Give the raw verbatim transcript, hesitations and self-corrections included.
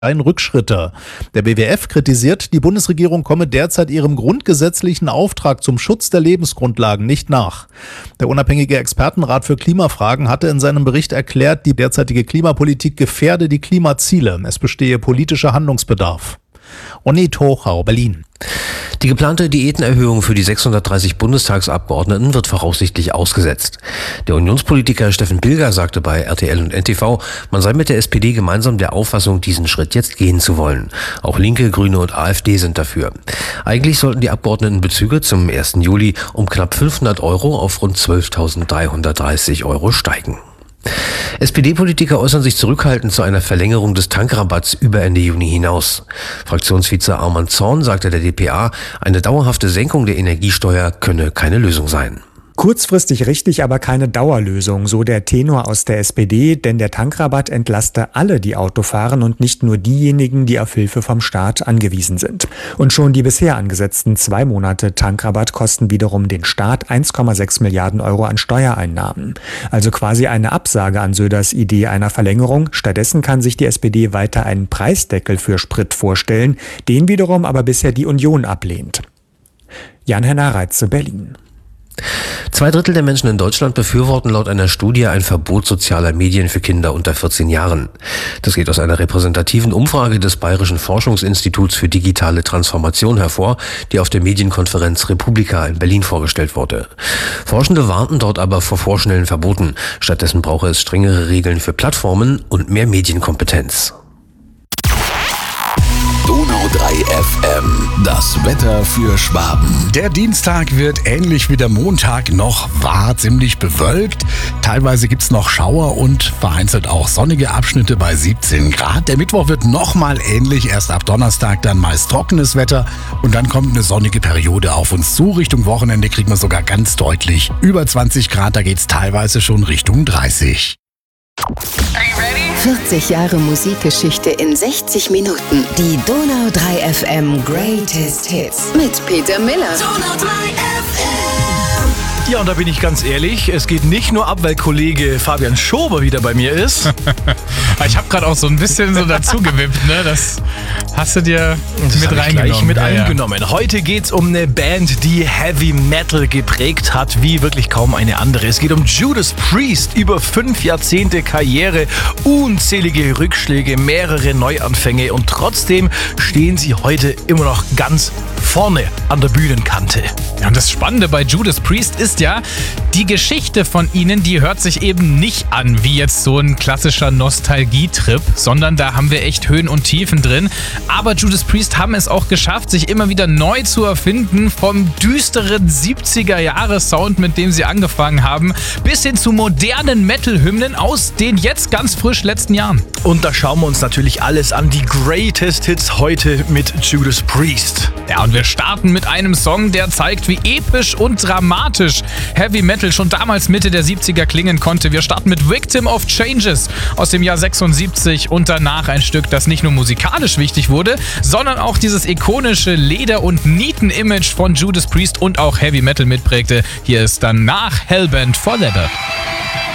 Rückschritte. Der B W F kritisiert, die Bundesregierung komme derzeit ihrem grundgesetzlichen Auftrag zum Schutz der Lebensgrundlagen nicht nach. Der unabhängige Expertenrat für Klimafragen hatte in seinem Bericht erklärt, die derzeitige Klimapolitik gefährde die Klimaziele. Es bestehe politischer Handlungsbedarf. Onni Tochau, Berlin. Die geplante Diätenerhöhung für die sechshundertdreißig Bundestagsabgeordneten wird voraussichtlich ausgesetzt. Der Unionspolitiker Steffen Pilger sagte bei R T L und N T V, man sei mit der S P D gemeinsam der Auffassung, diesen Schritt jetzt gehen zu wollen. Auch Linke, Grüne und AfD sind dafür. Eigentlich sollten die Abgeordnetenbezüge zum ersten Juli um knapp fünfhundert Euro auf rund zwölftausenddreihundertdreißig Euro steigen. S P D-Politiker äußern sich zurückhaltend zu einer Verlängerung des Tankrabatts über Ende Juni hinaus. Fraktionsvize Arman Zorn sagte der d p a, eine dauerhafte Senkung der Energiesteuer könne keine Lösung sein. Kurzfristig richtig, aber keine Dauerlösung, so der Tenor aus der S P D, denn der Tankrabatt entlaste alle, die Auto fahren und nicht nur diejenigen, die auf Hilfe vom Staat angewiesen sind. Und schon die bisher angesetzten zwei Monate Tankrabatt kosten wiederum den Staat eins Komma sechs Milliarden Euro an Steuereinnahmen. Also quasi eine Absage an Söders Idee einer Verlängerung. Stattdessen kann sich die S P D weiter einen Preisdeckel für Sprit vorstellen, den wiederum aber bisher die Union ablehnt. Jan-Henner Reitze, Berlin. Zwei Drittel der Menschen in Deutschland befürworten laut einer Studie ein Verbot sozialer Medien für Kinder unter vierzehn Jahren. Das geht aus einer repräsentativen Umfrage des Bayerischen Forschungsinstituts für digitale Transformation hervor, die auf der Medienkonferenz Republika in Berlin vorgestellt wurde. Forschende warnten dort aber vor vorschnellen Verboten. Stattdessen brauche es strengere Regeln für Plattformen und mehr Medienkompetenz. Donau drei F M, das Wetter für Schwaben. Der Dienstag wird ähnlich wie der Montag noch wahr, ziemlich bewölkt. Teilweise gibt's noch Schauer und vereinzelt auch sonnige Abschnitte bei siebzehn Grad. Der Mittwoch wird nochmal ähnlich, erst ab Donnerstag dann meist trockenes Wetter und dann kommt eine sonnige Periode auf uns zu. Richtung Wochenende kriegt man sogar ganz deutlich über zwanzig Grad, da geht's teilweise schon Richtung dreißig. vierzig Jahre Musikgeschichte in sechzig Minuten. Die Donau drei F M Greatest Hits mit Peter Miller. Donau drei F M. Ja, und da bin ich ganz ehrlich, es geht nicht nur ab, weil Kollege Fabian Schober wieder bei mir ist. Ich habe gerade auch so ein bisschen so dazugewippt, ne? Das hast du dir das mit reingenommen. Gleich mit ja, eingenommen. Ja. Heute geht's um eine Band, die Heavy Metal geprägt hat, wie wirklich kaum eine andere. Es geht um Judas Priest, über fünf Jahrzehnte Karriere, unzählige Rückschläge, mehrere Neuanfänge und trotzdem stehen sie heute immer noch ganz vorne an der Bühnenkante. Ja, und das Spannende bei Judas Priest ist ja, die Geschichte von ihnen, die hört sich eben nicht an wie jetzt so ein klassischer Nostalgietrip, sondern da haben wir echt Höhen und Tiefen drin. Aber Judas Priest haben es auch geschafft, sich immer wieder neu zu erfinden, vom düsteren siebziger-Jahre-Sound, mit dem sie angefangen haben, bis hin zu modernen Metal-Hymnen aus den jetzt ganz frisch letzten Jahren. Und da schauen wir uns natürlich alles an, die Greatest Hits heute mit Judas Priest. Ja, und wir starten mit einem Song, der zeigt, wie episch und dramatisch Heavy Metal schon damals Mitte der siebziger klingen konnte. Wir starten mit Victim of Changes aus dem Jahr sechsundsiebzig und danach ein Stück, das nicht nur musikalisch wichtig wurde, sondern auch dieses ikonische Leder- und Nieten-Image von Judas Priest und auch Heavy Metal mitprägte. Hier ist danach Hellbent for Leather.